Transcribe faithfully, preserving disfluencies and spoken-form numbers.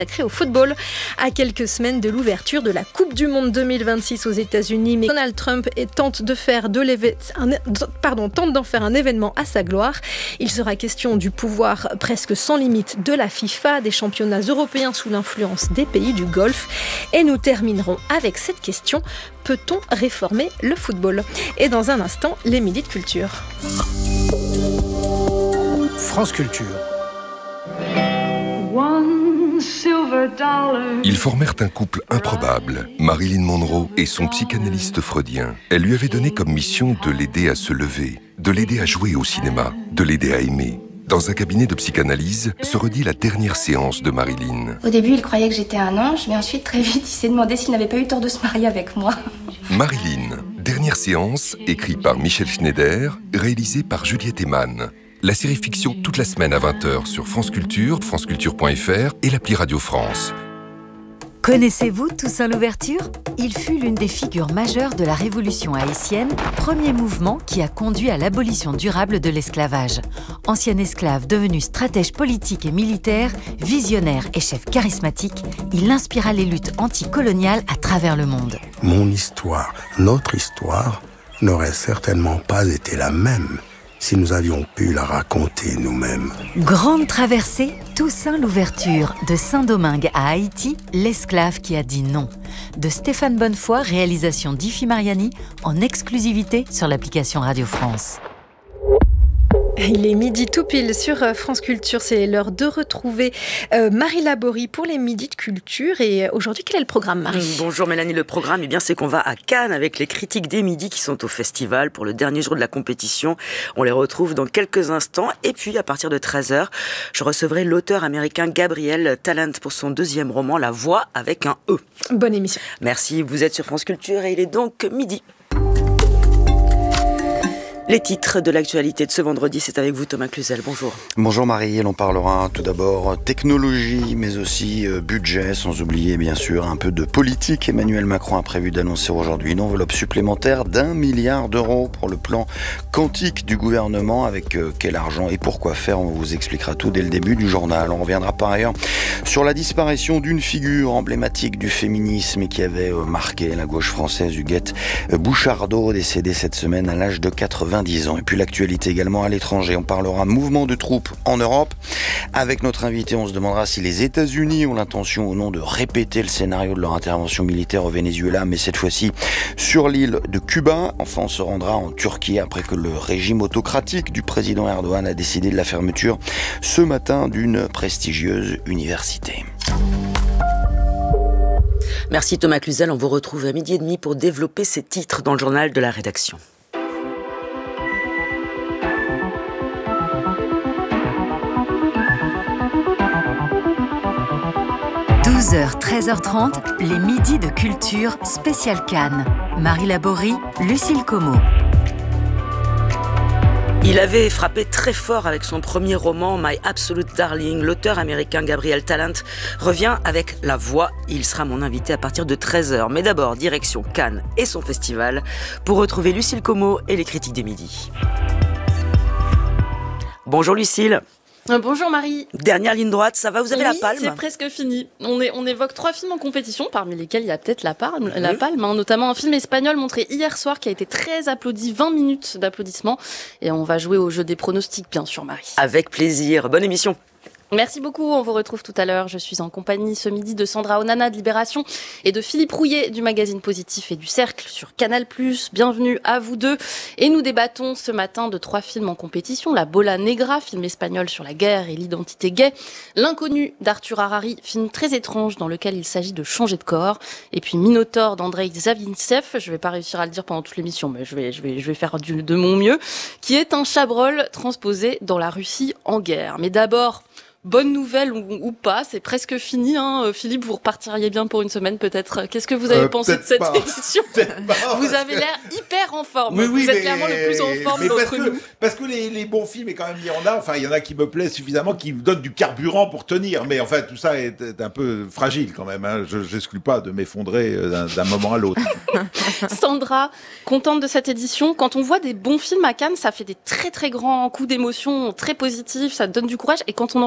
Consacré au football à quelques semaines de l'ouverture de la Coupe du Monde deux mille vingt-six aux États-Unis. Mais Donald Trump est, tente, de faire de un, pardon, tente d'en faire un événement à sa gloire. Il sera question du pouvoir presque sans limite de la FIFA, des championnats européens sous l'influence des pays du Golfe. Et nous terminerons avec cette question: peut-on réformer le football? Et dans un instant, les midis de culture. France Culture. Ils formèrent un couple improbable, Marilyn Monroe et son psychanalyste freudien. Elle lui avait donné comme mission de l'aider à se lever, de l'aider à jouer au cinéma, de l'aider à aimer. Dans un cabinet de psychanalyse se redit la dernière séance de Marilyn. Au début, il croyait que j'étais un ange, mais ensuite, très vite, il s'est demandé s'il n'avait pas eu tort de se marier avec moi. Marilyn, dernière séance, écrit par Michel Schneider, réalisé par Juliette Eman. La série fiction toute la semaine à vingt heures sur France Culture, franceculture point f r et l'appli Radio France. Connaissez-vous Toussaint Louverture? Il fut l'une des figures majeures de la Révolution haïtienne, premier mouvement qui a conduit à l'abolition durable de l'esclavage. Ancien esclave devenu stratège politique et militaire, visionnaire et chef charismatique, il inspira les luttes anticoloniales à travers le monde. Mon histoire, notre histoire, n'aurait certainement pas été la même si nous avions pu la raconter nous-mêmes. Grande traversée, Toussaint Louverture, de Saint-Domingue à Haïti, l'esclave qui a dit non. De Stéphane Bonnefoy, réalisation d'Ifi Mariani, en exclusivité sur l'application Radio France. Il est midi tout pile sur France Culture, c'est l'heure de retrouver euh, Marie Laborie pour les midis de culture. Et aujourd'hui, quel est le programme, Marie? Bonjour Mélanie, le programme, eh bien, c'est qu'on va à Cannes avec les critiques des midis qui sont au festival pour le dernier jour de la compétition. On les retrouve dans quelques instants. Et puis, à partir de treize heures, je recevrai l'auteur américain Gabriel Talent pour son deuxième roman, La Voix avec un E. Bonne émission. Merci, vous êtes sur France Culture et il est donc midi. Les titres de l'actualité de ce vendredi, c'est avec vous Thomas Cluzel, bonjour. Bonjour Marie, et l'on parlera tout d'abord technologie, mais aussi budget, sans oublier bien sûr un peu de politique. Emmanuel Macron a prévu d'annoncer aujourd'hui une enveloppe supplémentaire d'un milliard d'euros pour le plan quantique du gouvernement. Avec quel argent et pourquoi faire, on vous expliquera tout dès le début du journal. On reviendra par ailleurs sur la disparition d'une figure emblématique du féminisme et qui avait marqué la gauche française, Huguette Bouchardot, décédée cette semaine à l'âge de quatre-vingt-dix ans. Et puis l'actualité également à l'étranger. On parlera mouvement de troupes en Europe. Avec notre invité, on se demandera si les États-Unis ont l'intention ou non de répéter le scénario de leur intervention militaire au Venezuela, mais cette fois-ci sur l'île de Cuba. Enfin, on se rendra en Turquie après que le régime autocratique du président Erdogan a décidé de la fermeture ce matin d'une prestigieuse université. Merci Thomas Cluzel, on vous retrouve à midi et demi pour développer ces titres dans le journal de la rédaction. douze heures, treize heures trente, les midis de culture spécial Cannes. Marie Laborie, Lucille Como. Il avait frappé très fort avec son premier roman, My Absolute Darling. L'auteur américain Gabriel Talent revient avec La Voix. Il sera mon invité à partir de treize heures. Mais d'abord, direction Cannes et son festival pour retrouver Lucille Como et les critiques des midis. Bonjour Lucille. Bonjour Marie. Dernière ligne droite, ça va, vous avez oui, la palme? C'est presque fini. On, est, on évoque trois films en compétition, parmi lesquels il y a peut-être la palme, mmh. la palme hein, notamment un film espagnol montré hier soir qui a été très applaudi, vingt minutes d'applaudissements. Et on va jouer au jeu des pronostics, bien sûr, Marie. Avec plaisir, bonne émission. Merci beaucoup, on vous retrouve tout à l'heure. Je suis en compagnie ce midi de Sandra Onana de Libération et de Philippe Rouillet du magazine Positif et du Cercle sur Canal plus. Bienvenue à vous deux. Et nous débattons ce matin de trois films en compétition. La Bola Negra, film espagnol sur la guerre et l'identité gay. L'Inconnu d'Arthur Harari, film très étrange dans lequel il s'agit de changer de corps. Et puis Minotaure d'Andrei Zavintsev, je vais pas réussir à le dire pendant toute l'émission, mais je vais, je vais, je vais faire du, de mon mieux, qui est un Chabrol transposé dans la Russie en guerre. Mais d'abord, bonne nouvelle ou, ou pas, c'est presque fini. Hein. Philippe, vous repartiriez bien pour une semaine peut-être. Qu'est-ce que vous avez euh, pensé de cette pas. édition pas, Vous avez l'air hyper en forme. Oui, oui, vous êtes mais, clairement le plus en forme d'entre parce nous. Que, parce que les, les bons films, et quand même, il y en a. Enfin, il y en a qui me plaisent suffisamment, qui me donnent du carburant pour tenir. Mais enfin, tout ça est, est un peu fragile quand même. Hein. Je n'exclus pas de m'effondrer d'un, d'un moment à l'autre. Sandra, contente de cette édition. Quand on voit des bons films à Cannes, ça fait des très très grands coups d'émotion, très positifs, ça donne du courage. Et quand on en